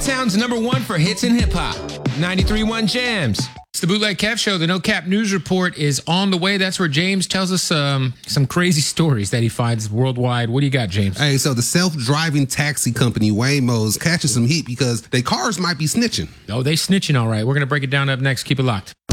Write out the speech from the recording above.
Chi-Town's #1 for hits and hip-hop. 93.1 Jams. It's the Bootleg Kev Show. The No Cap News Report is on the way. That's where James tells us some crazy stories that he finds worldwide. What do you got, James? Hey, so the self-driving taxi company Waymo's catching some heat because their cars might be snitching. Oh, they snitching all right. We're going to break it down up next. Keep it locked.